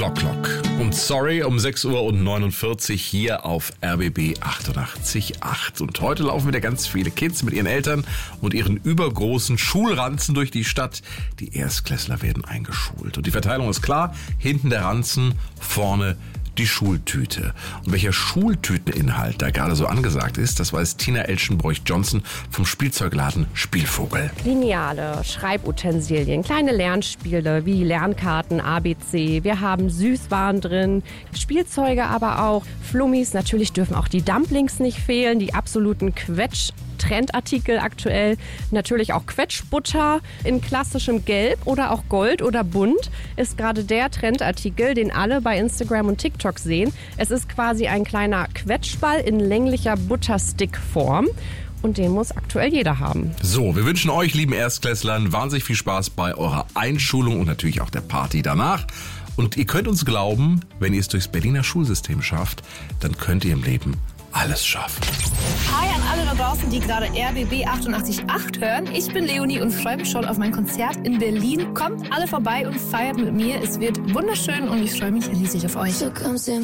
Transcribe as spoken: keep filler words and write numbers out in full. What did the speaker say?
Clock Clock. Und sorry, um sechs Uhr neunundvierzig hier auf R B B achtundachtzig Komma acht. Und heute laufen wieder ganz viele Kids mit ihren Eltern und ihren übergroßen Schulranzen durch die Stadt. Die Erstklässler werden eingeschult. Und die Verteilung ist klar. Hinten der Ranzen, vorne die Schultüte. Und welcher Schultüteninhalt da gerade so angesagt ist, das weiß Tina Elschenbroich-Johnson vom Spielzeugladen Spielvogel. Lineale, Schreibutensilien, kleine Lernspiele wie Lernkarten, A B C. Wir haben Süßwaren drin, Spielzeuge aber auch, Flummis. Natürlich dürfen auch die Dumplings nicht fehlen, die absoluten Quetsch. Trendartikel aktuell, natürlich auch Quetschbutter in klassischem Gelb oder auch Gold oder Bunt ist gerade der Trendartikel, den alle bei Instagram und TikTok sehen. Es ist quasi ein kleiner Quetschball in länglicher Butterstick-Form. Und den muss aktuell jeder haben. So, wir wünschen euch, lieben Erstklässlern, wahnsinnig viel Spaß bei eurer Einschulung und natürlich auch der Party danach. Und ihr könnt uns glauben, wenn ihr es durchs Berliner Schulsystem schafft, dann könnt ihr im Leben alles schaffen. Hi an alle da draußen, die gerade R B B achtundachtzig Komma acht hören. Ich bin Leonie und freue mich schon auf mein Konzert in Berlin. Kommt alle vorbei und feiert mit mir. Es wird wunderschön und ich freue mich riesig auf euch.